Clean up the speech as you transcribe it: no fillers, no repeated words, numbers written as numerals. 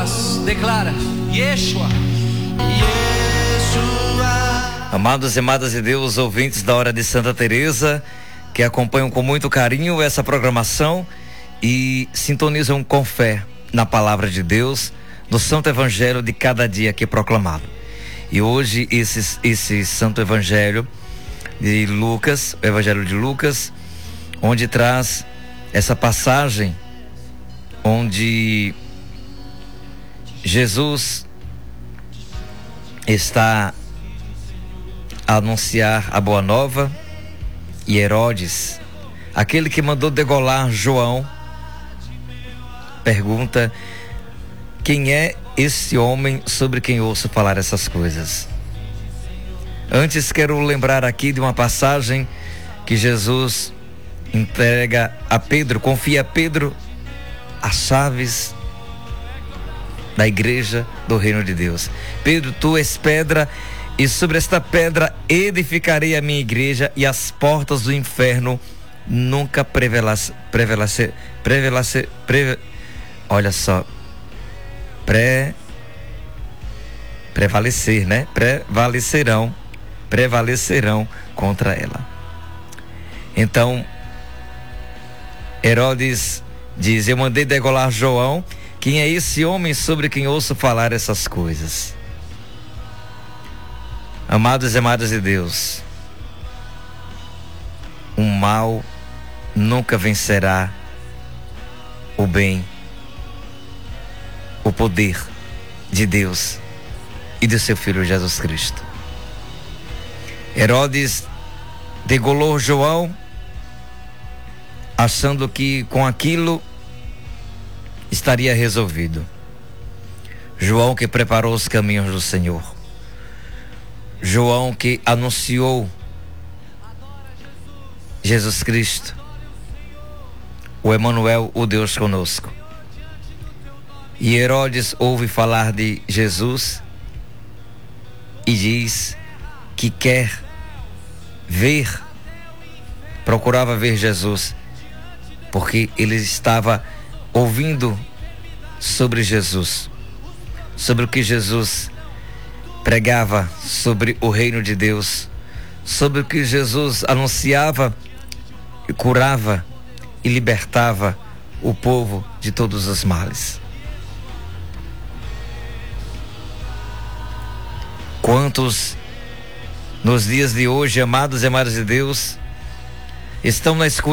palavras, declara: Yeshua. Amados e amadas de Deus, ouvintes da Hora de Santa Teresa, que acompanham com muito carinho essa programação e sintonizam com fé na palavra de Deus, no Santo Evangelho de cada dia aqui proclamado. E hoje esse Santo Evangelho de Lucas, o Evangelho de Lucas, onde traz essa passagem onde Jesus está a anunciar a boa nova e Herodes, aquele que mandou degolar João, pergunta: quem é esse homem sobre quem ouço falar essas coisas? Antes quero lembrar aqui de uma passagem que Jesus entrega a Pedro, confia a Pedro as chaves da igreja do reino de Deus. Pedro, tu és pedra, e sobre esta pedra edificarei a minha igreja, e as portas do inferno nunca prevalecerão contra ela. Então Herodes diz: eu mandei degolar João. Quem é esse homem sobre quem ouço falar essas coisas? Amados e amadas de Deus, o mal nunca vencerá o bem, o poder de Deus e de seu Filho Jesus Cristo. Herodes degolou João, achando que com aquilo estaria resolvido. João que preparou os caminhos do Senhor. João que anunciou Jesus Cristo, o Emanuel, o Deus conosco. E Herodes ouve falar de Jesus e diz que quer ver, procurava ver Jesus, porque ele estava ouvindo sobre Jesus, sobre o que Jesus pregava, sobre o reino de Deus, sobre o que Jesus anunciava, curava e libertava o povo de todos os males. Quantos nos dias de hoje, amados e amadas de Deus, estão na escuridão